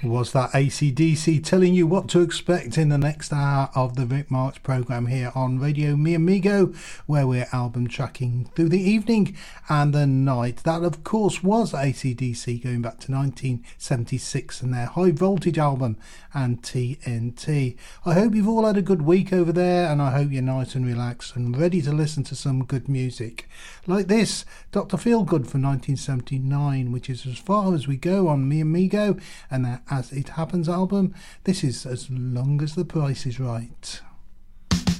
Was that AC/DC telling you what to expect in the next hour of the Vic March programme here on Radio Mi Amigo, where we're album tracking through the evening and the night. That, of course, was AC/DC going back to 1976 and their High Voltage album and TNT. I hope you've all had a good week over there, and I hope you're nice and relaxed and ready to listen to some good music. Like this, Dr. Feelgood from 1979, which is as far as we go on Mi Amigo, and their As It Happens album. This is As Long as the Price is Right.